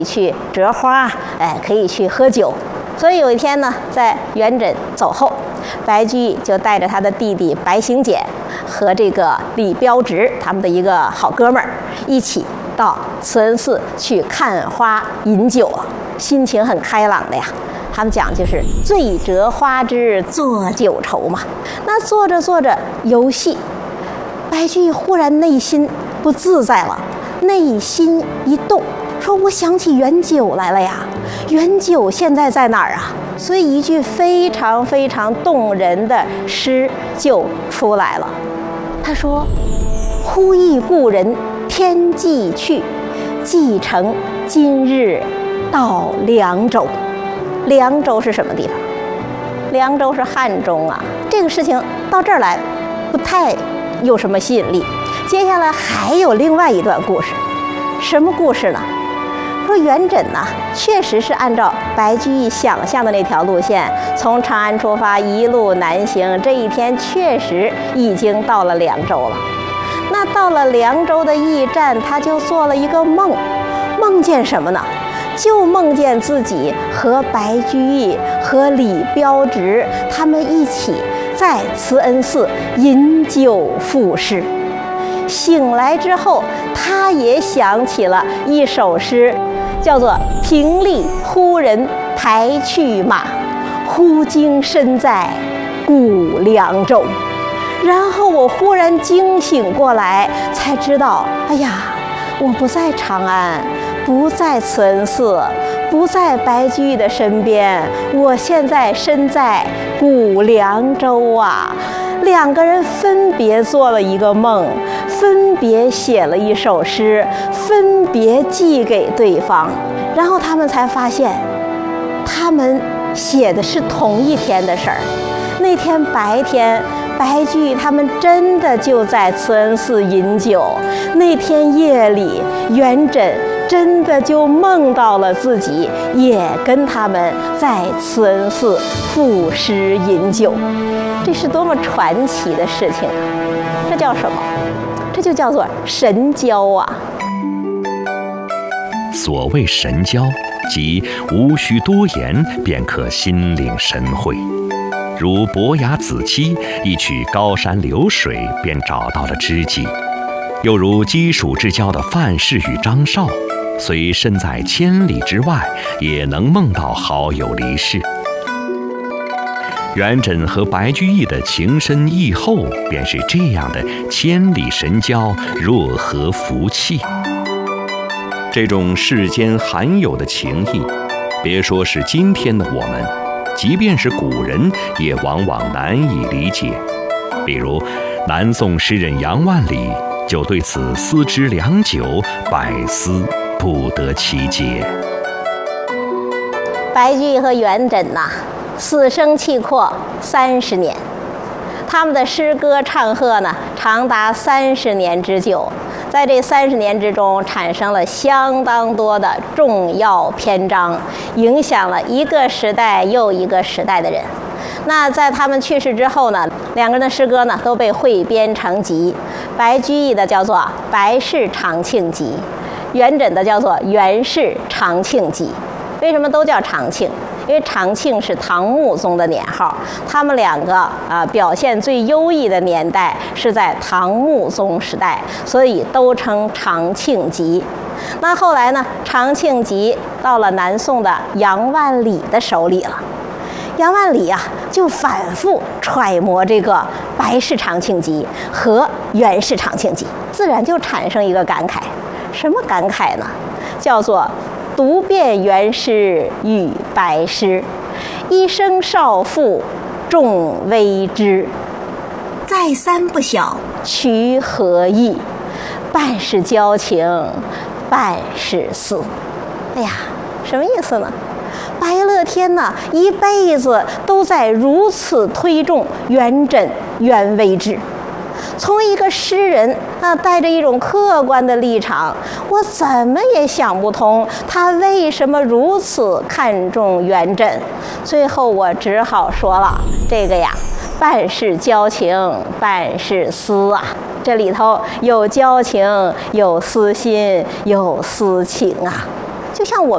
去折花，可以去喝酒。所以有一天呢，在元稹走后，白居易就带着他的弟弟白行简和这个李标直他们的一个好哥们儿一起到慈恩寺去看花饮酒了，心情很开朗的呀。他们讲就是醉折花枝作酒愁嘛。那做着做着游戏，白居易忽然内心不自在了，内心一动，说我想起元九来了呀，元九现在在哪儿啊？所以一句非常非常动人的诗就出来了。他说：忽忆故人天际去，寄程今日到凉州。凉州是什么地方？凉州是汉中啊。这个事情到这儿来不太有什么吸引力。接下来还有另外一段故事，什么故事呢？说元稹呢，确实是按照白居易想象的那条路线，从长安出发，一路南行。这一天确实已经到了凉州了。那到了凉州的驿站，他就做了一个梦，梦见什么呢？就梦见自己和白居易和李标直他们一起在慈恩寺饮酒赋诗。醒来之后，他也想起了一首诗，叫做“平吏忽人抬去马，忽惊身在故凉州”。然后我忽然惊醒过来，才知道，哎呀，我不在长安，不在慈恩寺，不在白居易的身边，我现在身在故凉州啊。两个人分别做了一个梦，分别写了一首诗，分别寄给对方，然后他们才发现，他们写的是同一天的事儿。那天白天，白居易他们真的就在慈恩寺饮酒；那天夜里，元稹真的就梦到了自己也跟他们在慈恩寺赋诗饮酒。这是多么传奇的事情啊！这叫什么？这就叫做神交啊！ 所谓神交，即无需多言便可心领神会。如伯牙子期一曲高山流水便找到了知己，又如鸡黍之交的范氏与张绍，虽身在千里之外，也能梦到好友离世。元稹和白居易的情深意厚，便是这样的千里神交，若合福气。这种世间罕有的情谊，别说是今天的我们，即便是古人也往往难以理解。比如南宋诗人杨万里就对此思之良久，百思不得其解。 白居易和元稹呐，死生契阔30年，他们的诗歌唱和呢，长达30年之久。在这30年之中，产生了相当多的重要篇章，影响了一个时代又一个时代的人。那在他们去世之后呢，两个人的诗歌呢都被汇编成集。白居易的叫做《白氏长庆集》，元稹的叫做《元氏长庆集》。为什么都叫长庆？因为长庆是唐穆宗的年号，他们两个表现最优异的年代是在唐穆宗时代，所以都称长庆集。那后来呢，长庆集到了南宋的杨万里的手里了。杨万里就反复揣摩这个《白氏长庆集》和《元氏长庆集》，自然就产生一个感慨。什么感慨呢？叫做读遍元诗与白诗，一生少妇众微知。再三不晓渠何意，半是交情半是思。哎呀，什么意思呢？白乐天呢，一辈子都在如此推重元稹、元微之。从一个诗人带着一种客观的立场，我怎么也想不通他为什么如此看重元稹。最后我只好说了，这个呀，半是交情半是思啊，这里头有交情，有私心，有私情啊。就像我